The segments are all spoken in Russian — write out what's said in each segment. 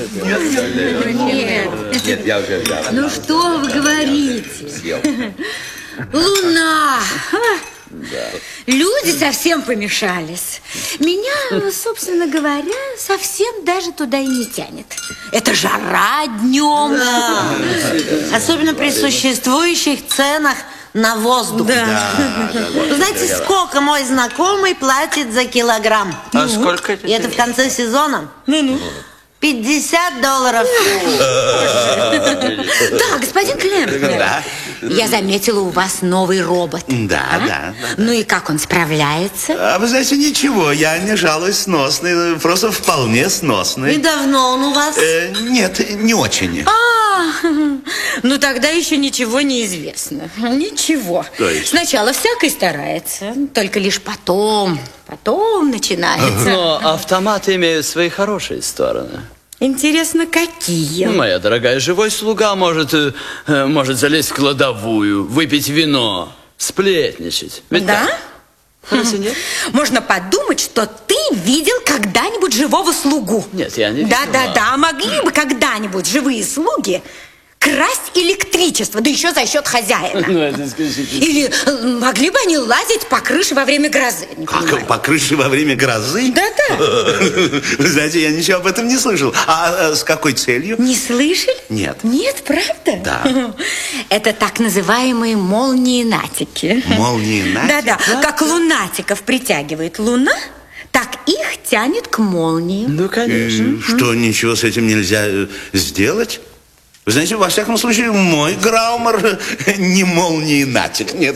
Нет, я уже взял. Ну что вы говорите? Съел. Луна! Да. Люди совсем помешались. Меня, собственно говоря, совсем даже туда и не тянет. Это жара днем. Да. Особенно при существующих ценах на воздух. Да. Вы знаете, сколько мой знакомый платит за килограмм? А сколько это? И это в конце сезона? $50. Да, господин Клемпер. Да. Я заметила у вас новый робот. Да. Ну и как он справляется? А вы знаете, ничего, я не жалуюсь, сносный, просто вполне И сносный. давно он у вас? Нет, не очень. Ну тогда еще ничего не известно. Ничего. То есть? Сначала всякий старается, только лишь потом начинается. Но автоматы имеют свои хорошие стороны. Интересно, какие? Моя дорогая, живой слуга может залезть в кладовую, выпить вино, сплетничать. Ведь Да? так? Разве нет? Можно подумать, что ты видел когда-нибудь живого слугу. Нет, я не видел. Да. Могли бы когда-нибудь живые слуги красть электричество, да еще за счет хозяина. Ну, это исключительно. Или могли бы они лазить по крыше во время грозы? Не понимаю. По крыше во время грозы? Да. Вы знаете, я ничего об этом не слышал. А с какой целью? Не слышали? Нет. Нет, правда? Да. Это так называемые молниенатики. Молниенатики? Да. Как лунатиков притягивает луна, так их тянет к молнии. Ну, конечно. Что, ничего с этим нельзя сделать? Вы знаете, во всяком случае, мой Граумер не молниенатик. Нет.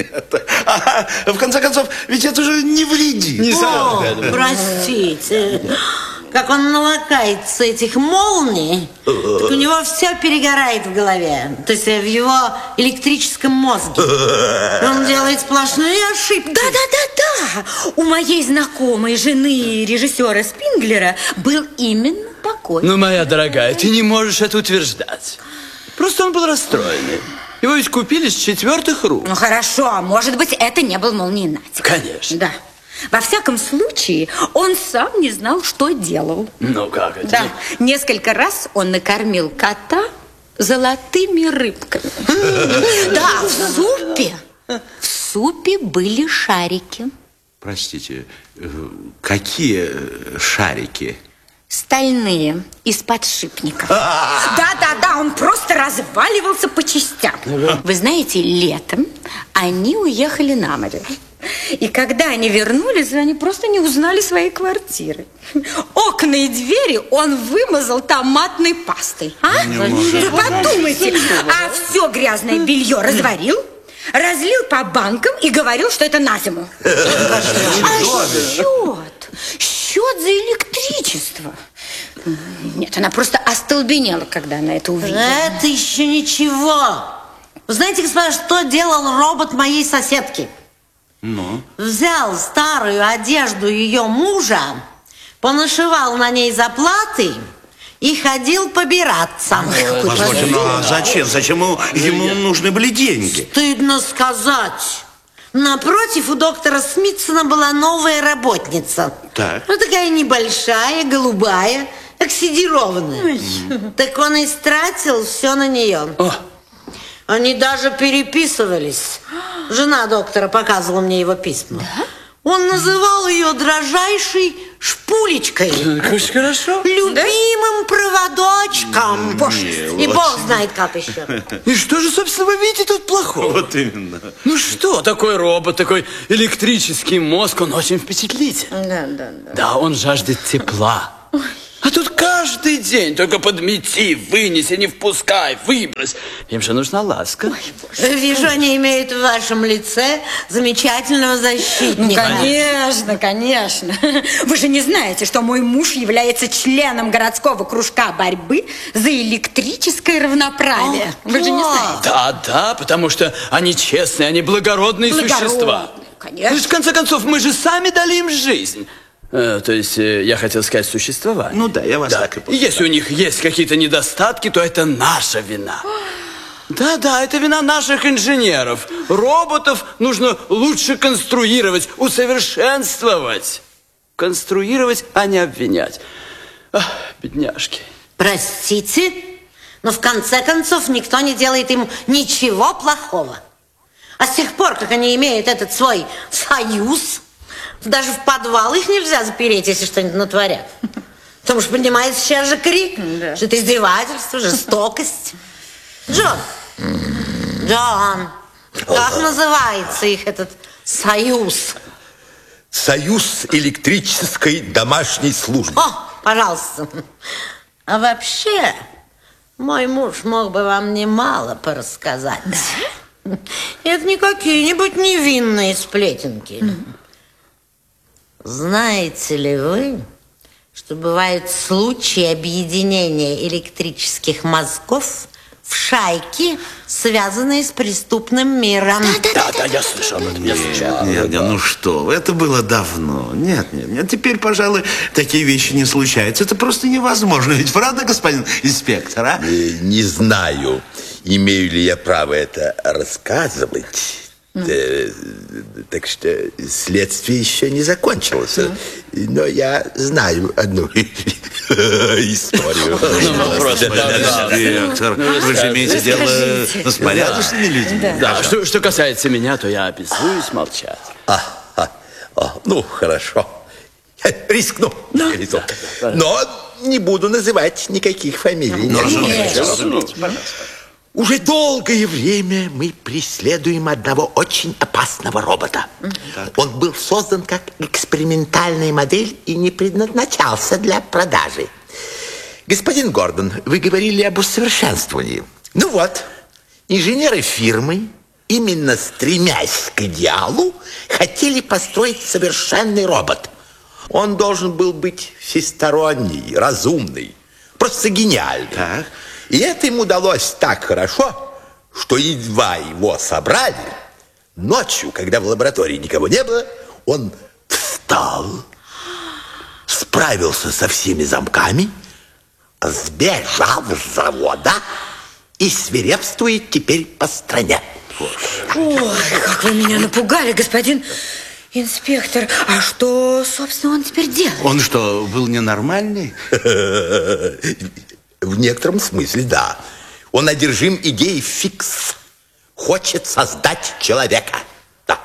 В конце концов, ведь это же не вредит. О, простите. Как он налакается с этих молний, так у него все перегорает в голове. То есть в его электрическом мозге. Он делает сплошные ошибки. Да. У моей знакомой жены режиссера Спинглера был именно такой. Ну, моя дорогая, ты не можешь это утверждать. Просто он был расстроенный. Его ведь купили с 4-х рук. Ну хорошо, а может быть, это не был молниенатик. Конечно. Да. Во всяком случае, он сам не знал, что делал. Ну, как это? Да, несколько раз он накормил кота золотыми рыбками. Да, в супе были шарики. Простите, какие шарики? Стальные, из подшипников. Да, он просто разваливался по частям. Вы знаете, летом они уехали на море. И когда они вернулись, они просто не узнали своей квартиры. Окна и двери он вымазал томатной пастой. Вы подумайте. А все грязное белье разварил, разлил по банкам и говорил, что это на зиму. А счет за электричество. Нет, она просто остолбенела, когда она это увидела. Это еще ничего. Вы знаете, господа, что делал робот моей соседки? Ну? Взял старую одежду ее мужа, понашивал на ней заплаты и ходил побираться. Позвольте, но зачем? Зачем ему нужны были деньги? Стыдно сказать. Напротив у доктора Смитсона была новая работница. Так. Ну, такая небольшая, голубая, оксидированная. Так он истратил все на нее. Они даже переписывались. Жена доктора показывала мне его письма. Да? Он называл ее дрожайшей шпулечкой. Очень хорошо. Любимым проводочком. И бог знает, как еще. И что же, собственно, вы видите тут плохого? Вот именно. Ну что, такой робот, такой электрический мозг, он очень впечатлительный. Да, он жаждет тепла. А тут каждый день только подмети, вынеси, не впускай, выбрось. Им же нужна ласка. Вижу, они имеют в вашем лице замечательного защитника. Ну, конечно. Вы же не знаете, что мой муж является членом городского кружка борьбы за электрическое равноправие. Вы же не знаете. Да, потому что они честные, они благородные существа. Конечно. В конце концов, мы же сами дали им жизнь. То есть, я хотел сказать, существование. Ну да, я вас так и понял. Если у них есть какие-то недостатки, то это наша вина. Да, это вина наших инженеров. Роботов нужно лучше конструировать, усовершенствовать. Конструировать, а не обвинять. Ах, бедняжки. Простите, но в конце концов никто не делает им ничего плохого. А с тех пор, как они имеют этот свой союз, даже в подвал их нельзя запереть, если что-нибудь натворят. Потому что поднимается сейчас же крик, что это издевательство, жестокость. Джон, как называется их этот союз? Союз электрической домашней службы. О, пожалуйста. А вообще, мой муж мог бы вам немало порассказать. Да? Это не какие-нибудь невинные сплетенки. Знаете ли вы, что бывают случаи объединения электрических мозгов в шайки, связанные с преступным миром? Да, я слышал об этом, я слышал. Нет, ну что вы, это было давно. Нет, теперь, пожалуй, такие вещи не случаются. Это просто невозможно. Ведь правда, господин инспектор, а? Не знаю, имею ли я право это рассказывать. Так что следствие еще не закончилось. Но я знаю одну историю. Инспектор, вы же имеете дело с порядочными людьми. Да, что касается меня, то я обязуюсь молчать. Ну, хорошо. Рискну. Но не буду называть никаких фамилий. Уже долгое время мы преследуем одного очень опасного робота. Он был создан как экспериментальная модель и не предназначался для продажи. Господин Гордон, вы говорили об усовершенствовании. Ну вот, инженеры фирмы, именно стремясь к идеалу, хотели построить совершенный робот. Он должен был быть всесторонний, разумный, просто гениальный. Так. И это им удалось так хорошо, что едва его собрали, ночью, когда в лаборатории никого не было, он встал, справился со всеми замками, сбежал с завода и свирепствует теперь по стране. Ой, как вы меня напугали, господин инспектор. А что, собственно, он теперь делает? Он что, был ненормальный? В некотором смысле, да. Он одержим идеей фикс. Хочет создать человека. Да.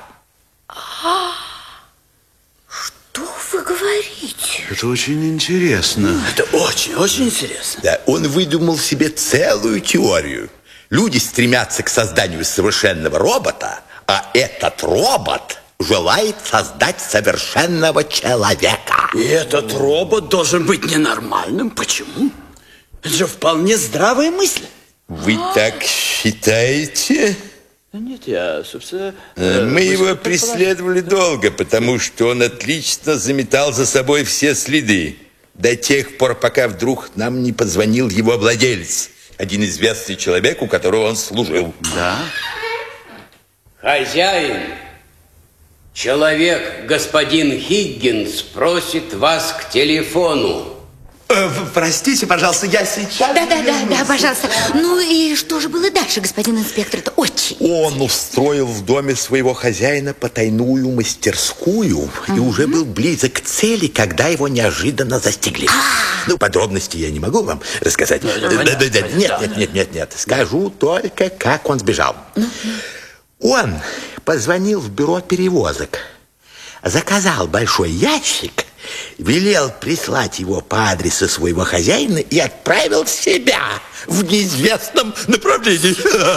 Что вы говорите? Это очень интересно. Это очень интересно. Да, он выдумал себе целую теорию. Люди стремятся к созданию совершенного робота, а этот робот желает создать совершенного человека. И этот робот должен быть ненормальным. Почему? Это же вполне здравая мысль. Вы так считаете? Да нет, я, собственно... Мы его преследовали долго, потому что он отлично заметал за собой все следы. До тех пор, пока вдруг нам не позвонил его владелец. Один известный человек, у которого он служил. Да? Хозяин, человек, господин Хиггинс, просит вас к телефону. Простите, пожалуйста, я сейчас... Да, пожалуйста. Ну и что же было дальше, господин инспектор? Это очень... Он устроил в доме своего хозяина потайную мастерскую и уже был близок к цели, когда его неожиданно застигли. Ну, подробности я не могу вам рассказать. Нет. Скажу только, как он сбежал. Он позвонил в бюро перевозок, заказал большой ящик, велел прислать его по адресу своего хозяина и отправил себя в неизвестном направлении.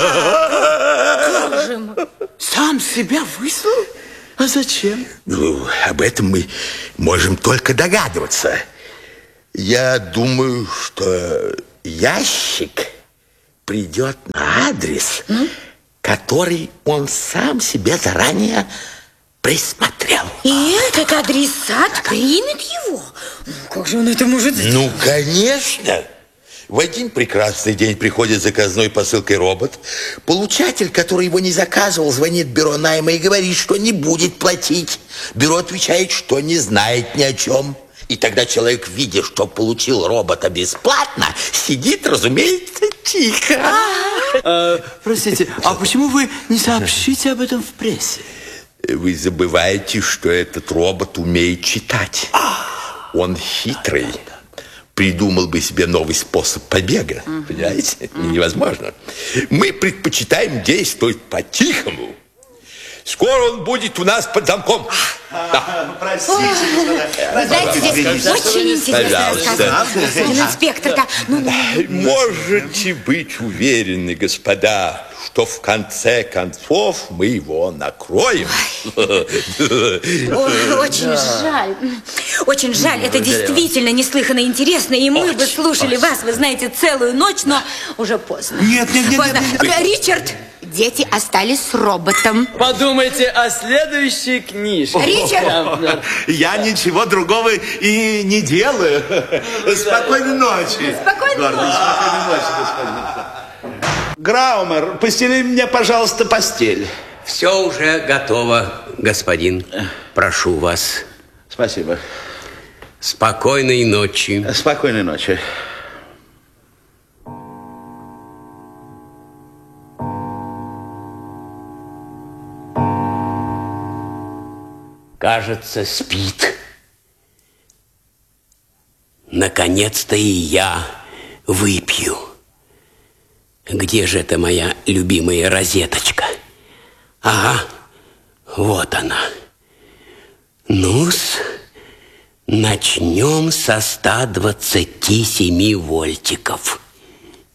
Сам себя выслал? А зачем? Ну, об этом мы можем только догадываться. Я думаю, что ящик придет на адрес, который он сам себе заранее присмотрел. И этот адресат примет его? Ну, как же он это может сделать? Ну, конечно. В один прекрасный день приходит заказной посылкой робот. Получатель, который его не заказывал, звонит в бюро найма и говорит, что не будет платить. Бюро отвечает, что не знает ни о чем. И тогда человек, видя, что получил робота бесплатно, сидит, разумеется, тихо. Простите, а почему вы не сообщите об этом в прессе? Вы забываете, что этот робот умеет читать. Он хитрый. придумал бы себе новый способ побега. Понимаете? Невозможно. Мы предпочитаем действовать по-тихому. Скоро он будет у нас под замком. Простите, Знаете, здесь очень интересно рассказывать. Господин инспектор, да. Можете быть уверены, господа, что в конце концов мы его накроем. Очень жаль. Очень жаль. Это действительно неслыханно интересно. И мы бы слушали вас, вы знаете, целую ночь, но уже поздно. Нет. Поздно. Ричард, дети остались с роботом. Подумайте о следующей книжке. Ричард! Я ничего другого и не делаю. Спокойной ночи. Спокойной ночи. Спокойной ночи, господин. Граумер, постели мне, пожалуйста, постель. Все уже готово, господин. Прошу вас. Спасибо. Спокойной ночи. Спокойной ночи. Кажется, спит. Наконец-то и я выпью. Где же эта моя любимая розеточка? Ага, вот она. Ну-с, начнем со 127 вольтиков.